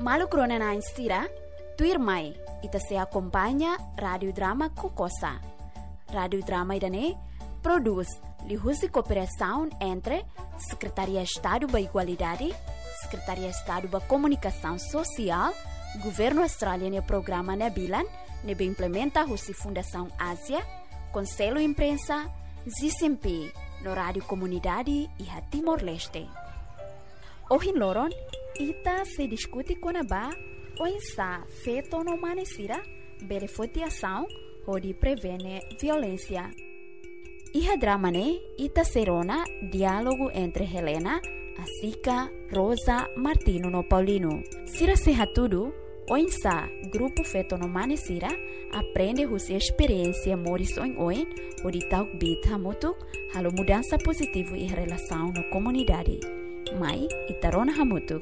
Malu krona na instira, tuir mai, ita se acompanha Radio Drama Kokosa. Radio Drama idane produz lihusi cooperação entre Secretaria de Estado da Igualdade, Secretaria de Estado da Comunicação Social, Governo Australiano e Programa Nabilan, nebe implementa a Fundação Ásia, Conselho Imprensa, ZCMP, no Rádio Comunidade e a Timor-Leste. Hoje, Loron, ita se discute com a Ba, ou está feito no manesira, beneficiação ou de prevenir violência. E a drama, né, ita serona diálogo entre Helena, Asica, Rosa, Martino no Paulino. Sira serra tudo, ou está grupo feito no manesira, aprende a sua experiência morison oin, ou de tal bit hamutuk, halo mudança positiva em relação na comunidade. Mai, itarona hamutuk.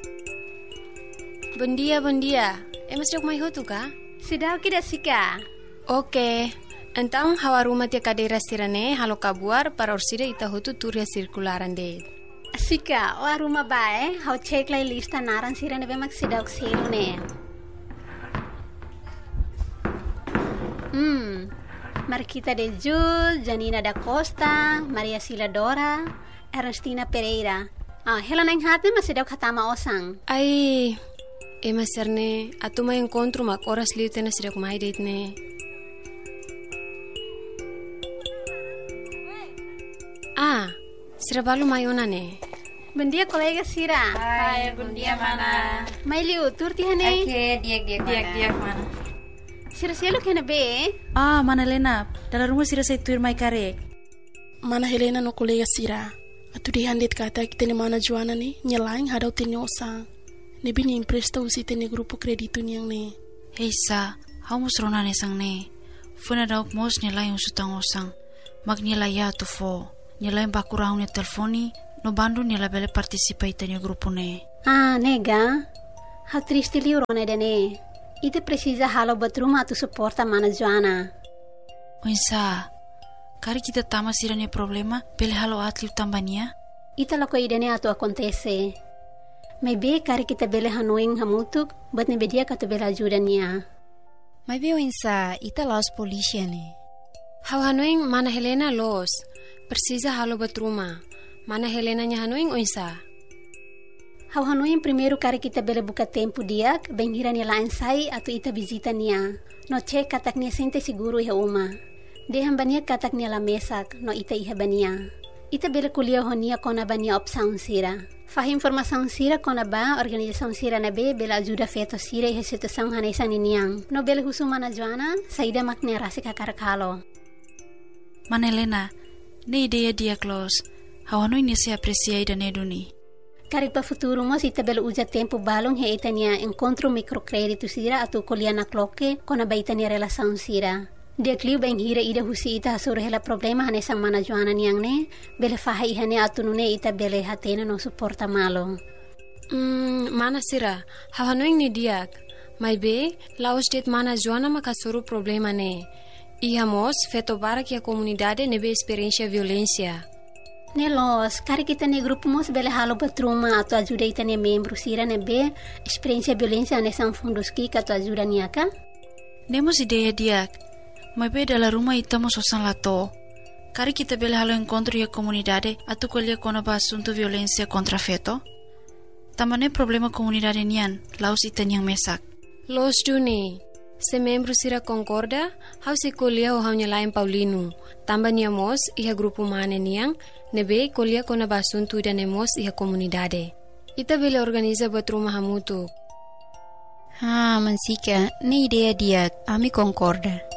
Bom dia. Masih mai hutu ka? Sudah kita sika. Oke. Então, hawaruma tia cadeira sirane halo kabuar para orsida ita hutu turia circularan de. Sika, o aruma bae, hau cek lai lista naran sirane bemak sidak selo ne. Marquita de Jul, Janina da Costa, Maria Sila Dora, Ernestina Pereira. Helena yang hati masih dak hatama osang. Ai, maserne, atuma encontro mak oras liu tena sidak mai date ne. Sira balu mayona ne. Bom dia, colega Sira. Hai, bom dia, mana. Mai liu, turti hane. Oke, diak mana. Sira selo kena be. Mana Helena, dalam rumah Sira saya tuir mai karek. Mana Helena no colega Sira. Atu di handit kata kita ni mana Joana ni, nyelaing hadau tini osang. Nebi ni impresta usi tini grupo kreditu ni yang ne. Hei sa, hau musrona ne sang ne. Funa dauk mos nyelaing usutang osang. Mag nyelai ya tu fo. Nyelaing bakurang ne telefoni, no bandu nyela bele partisipa itanya grupo ne. Nega. Hau triste liu rona dene. Ite precisa halo batruma tu suporta mana Joana. Oinsa, kari kita tama Sira ne problema, bele halo atliu tambania? Ita lako idene atu acontece. Maybe kari kita bele hanuing hamutuk, but ne bedia katu bele ajuda niya. Maybe oinsa, ita laos polisia ne. Hau hanuing mana Helena los. Precisa halo batruma. Mana Helena nya hanuing oinsa? Hau hanuing primeiro kari kita bele buka tempo diak, benghira ni lain sai atu ita visita niya. No cek katak niya sente siguro iha uma. Deham bania katak niya la mesak, no ita iha bania. Ita bele kuliah honia kona bania opsaun Sira. Fah informação Sira kona ba, organização Sira na be, bela ajuda feto Sira iha situação hanesan niniang. No bele husu mana Joana, saida makne rasi kakarakalo. Mana Helena, ne ideia dia close. Hau hanuing ne se aprecia ida ne duni. Kari pa futuro mo si tabela uja tempo balong he itania encontro microcredito Sira atu koliana kloke kona ba itania relação Sira. Dia kliu bang hira ida husi ita hasur hela problema hane sang mana Joana niang ne bele faha ihane atu nune ita bele hatena no suporta malo. Mana Sira, hau hanuing ni diak. Mai be, laos det mana Joana makasuru problema ne. Ihamos feto barak ya comunidade nebe experiência violência. Nelos, kari kita ne grupo mos bele halo batruma atu ajuda ita ne membro Sira nebe experiência violência ne sang fundos ki atu ajuda niaka. Nemos ideia diak. Mai be dalam rumah ita mo sosan lato. Kari kita bele halo encontro ya comunidade atu kolia kona ba asunto violência contra feto. Tamane problema comunidade nian, laos ita niang mesak. Los duni. Se membro Sira concorda, hau se kolia o hau nyalain Paulino. Tamba niamos iha grupo mane niang, nebe kolia kona basuntu ida nemos iha comunidade. Ita bele organiza batruma hamutu. Mansika, ne ideia dia, ami concorda.